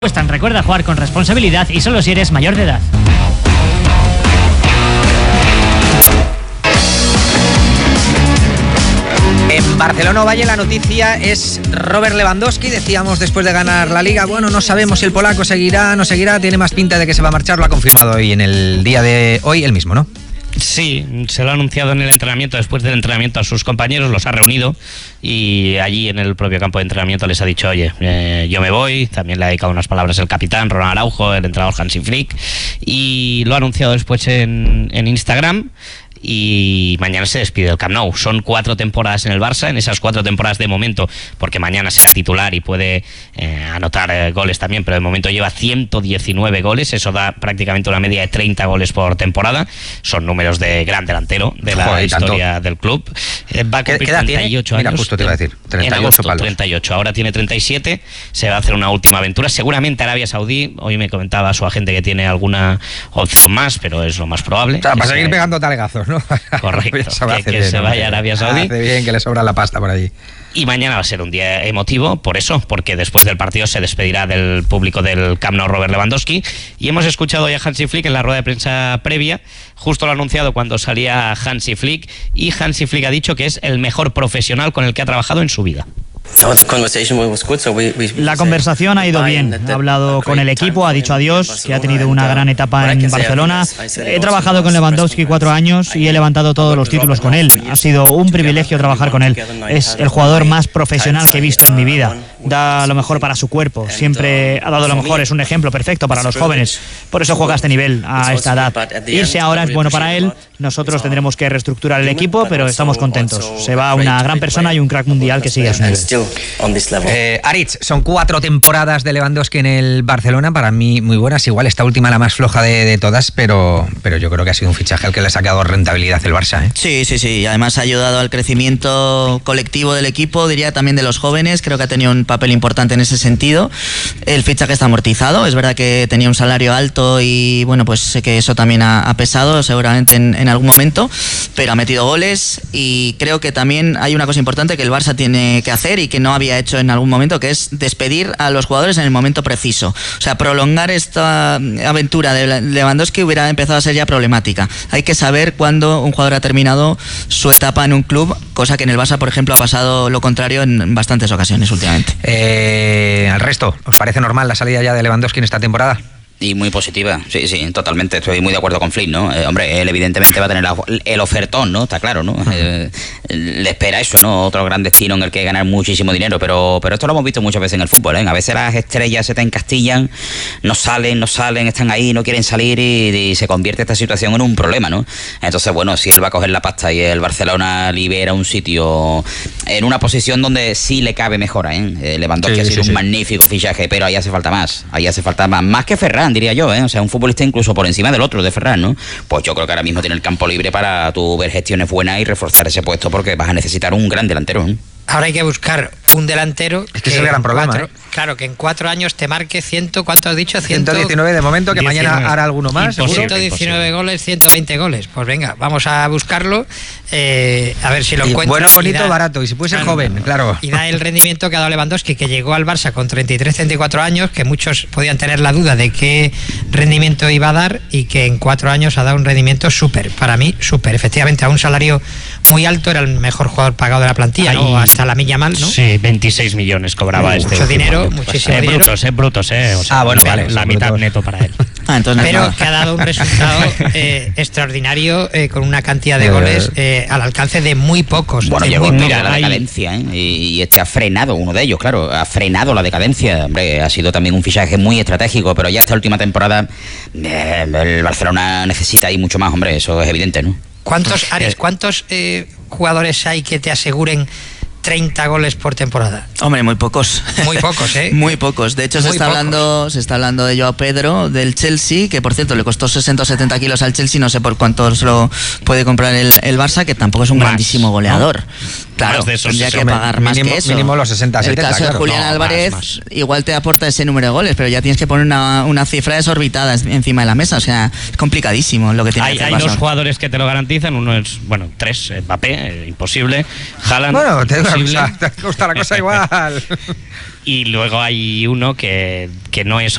Recuerda jugar con responsabilidad y solo si eres mayor de edad. En Barcelona Ovalle la noticia es Robert Lewandowski. Decíamos después de ganar la Liga, bueno, no sabemos si el polaco seguirá, no seguirá, tiene más pinta de que se va a marchar, lo ha confirmado hoy en el día de hoy él mismo, ¿no? Sí, se lo ha anunciado en el entrenamiento, después del entrenamiento a sus compañeros, los ha reunido y allí en el propio campo de entrenamiento les ha dicho, oye, yo me voy. También le ha dedicado unas palabras el capitán Ronald Araujo, el entrenador Hansi Flick, y lo ha anunciado después en Instagram. Y mañana se despide del Camp Nou. Son 4 temporadas en el Barça. En esas 4 temporadas de momento, porque mañana será titular y puede anotar goles también, pero de momento lleva 119 goles. Eso da prácticamente una media de 30 goles por temporada. Son números de gran delantero de la historia del club. Va a cumplir 38 años. Mira, justo te iba a decir, 38 en agosto, palos. 38. Ahora tiene 37. Se va a hacer una última aventura. Seguramente Arabia Saudí. Hoy me comentaba su agente que tiene alguna opción más, pero es lo más probable. O sea, para seguir pegando talegazos, ¿no? Correcto, que se vaya a Arabia Saudí. Hace bien, que le sobra la pasta por allí. Y mañana va a ser un día emotivo, por eso, porque después del partido se despedirá del público del Camp Nou Robert Lewandowski. Y hemos escuchado ya a Hansi Flick en la rueda de prensa previa, justo lo ha anunciado cuando salía Hansi Flick, y Hansi Flick ha dicho que es el mejor profesional con el que ha trabajado en su vida. La conversación ha ido bien. Ha hablado con el equipo, ha dicho adiós, que ha tenido una gran etapa en Barcelona. He trabajado con Lewandowski 4 años y he levantado todos los títulos con él. Ha sido un privilegio trabajar con él. Es el jugador más profesional que he visto en mi vida. Da lo mejor para su cuerpo. Siempre ha dado lo mejor. Es un ejemplo perfecto para los jóvenes. Por eso juega a este nivel, a esta edad. Irse ahora es bueno para él. Nosotros tendremos que reestructurar el equipo, pero estamos contentos. Se va una gran persona y un crack mundial que sigue a su nivel. Aritz, son 4 temporadas de Lewandowski en el Barcelona, para mí muy buenas, igual esta última la más floja de todas, pero yo creo que ha sido un fichaje al que le ha sacado rentabilidad el Barça, ¿eh? Sí, además ha ayudado al crecimiento colectivo del equipo, diría también de los jóvenes, creo que ha tenido un papel importante en ese sentido. El fichaje está amortizado, es verdad que tenía un salario alto y bueno, pues sé que eso también ha pesado seguramente en algún momento, pero ha metido goles y creo que también hay una cosa importante que el Barça tiene que hacer y que no había hecho en algún momento, que es despedir a los jugadores en el momento preciso. O sea, prolongar esta aventura de Lewandowski hubiera empezado a ser ya problemática. Hay que saber cuándo un jugador ha terminado su etapa en un club, cosa que en el Barça, por ejemplo, ha pasado lo contrario en bastantes ocasiones últimamente. Al resto, ¿os parece normal la salida ya de Lewandowski en esta temporada? Y muy positiva, sí, totalmente. Estoy muy de acuerdo con Flick, ¿no? Hombre, él evidentemente va a tener el ofertón, ¿no? Está claro, ¿no? Le espera eso, ¿no? Otro gran destino en el que ganar muchísimo dinero, pero esto lo hemos visto muchas veces en el fútbol, ¿eh? A veces las estrellas se te encastillan, no salen, están ahí, no quieren salir y se convierte esta situación en un problema, ¿no? Entonces, bueno, si él va a coger la pasta y el Barcelona libera un sitio en una posición donde sí le cabe mejora, ¿eh? Lewandowski ha sido un magnífico fichaje, pero ahí hace falta más que Ferran, diría yo, ¿eh? O sea, un futbolista incluso por encima del otro, de Ferran, ¿no? Pues yo creo que ahora mismo tiene el campo libre para tú ver gestiones buenas y reforzar ese puesto, porque vas a necesitar un gran delantero, ¿eh? Ahora hay que buscar un delantero. Es que ese es el gran problema, ¿eh? Claro, que en 4 años te marque 100, ¿cuánto has dicho? 119 de momento, que 19. Mañana hará alguno más. 119 goles, 120 goles. Pues venga, vamos a buscarlo, a ver si lo encuentra. Bueno, bonito, barato, y si puede ser joven, claro. Y da el rendimiento que ha dado Lewandowski, que llegó al Barça con 33, 34 años, que muchos podían tener la duda de qué rendimiento iba a dar, y que en 4 años ha dado un rendimiento súper, para mí súper. Efectivamente, a un salario muy alto, era el mejor jugador pagado de la plantilla, ¿no? Hasta la milla mal, ¿no? Sí, 26 millones mucho dinero, muchísimo dinero. Brutos, o sea, bueno, vale, la mitad neto para él. Pero que ha dado un resultado extraordinario, con una cantidad de goles al alcance de muy pocos. Bueno, llegó la decadencia, ¿eh? Y ha frenado uno de ellos, claro, ha frenado la decadencia. Hombre, ha sido también un fichaje muy estratégico, pero ya esta última temporada el Barcelona necesita ahí mucho más, hombre, eso es evidente, ¿no? ¿Cuántos jugadores hay que te aseguren 30 goles por temporada? Hombre, muy pocos. Muy pocos, ¿eh? Muy pocos. De hecho, se está hablando de Joao Pedro, del Chelsea, que por cierto le costó 60 o 70 kilos al Chelsea, no sé por cuánto se lo puede comprar el Barça, que tampoco es un grandísimo goleador. ¿No? Claro, tendría que pagar más que eso. Mínimo los 60, 70. El caso de Julián Álvarez igual te aporta ese número de goles, pero ya tienes que poner una cifra desorbitada encima de la mesa. O sea, es complicadísimo lo que tiene que hacer. Hay 2 jugadores que te lo garantizan. Uno es, 3, Mbappé, imposible. Haaland, bueno, imposible. Te gusta la cosa igual. Y luego hay uno que no es